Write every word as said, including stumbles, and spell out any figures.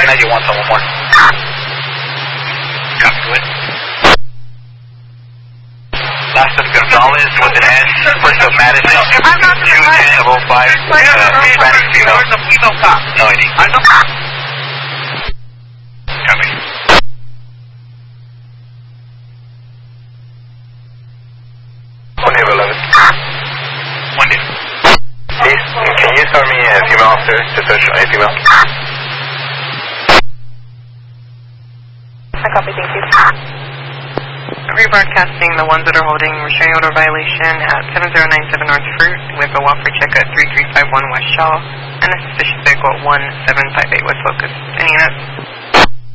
Now you want someone more. Copy, go ahead. Last of Gonzalez with an S, first of Madison, two ten of oh five, uh, Hispanic female. No I D. Copy. one day of eleven. one day. Please, can you tell me a female officer to search a female? I copy, thank you. Rebroadcasting the ones that are holding restraining order violation at seven zero nine seven North Fruit with a Wofford check at three three five one West Shaw and a suspicious vehicle at one seven five eight West Locust. Any units?